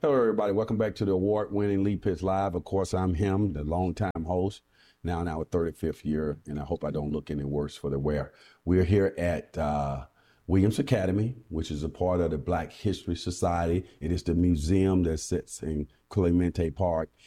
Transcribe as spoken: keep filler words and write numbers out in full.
Hello, everybody. Welcome back to the award-winning Lee Pitts Live. Of course, I'm him, the longtime host, now in our thirty-fifth year, and I hope I don't look any worse for the wear. We're here at uh, Williams Academy, which is a part of the Black History Society. It is the museum that sits in Clemente Park,